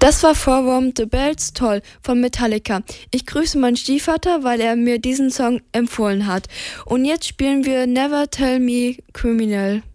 Das war From the Bells Toll von Metallica. Ich grüße meinen Stiefvater, weil er mir diesen Song empfohlen hat. Und jetzt spielen wir Never Tell Me Criminal.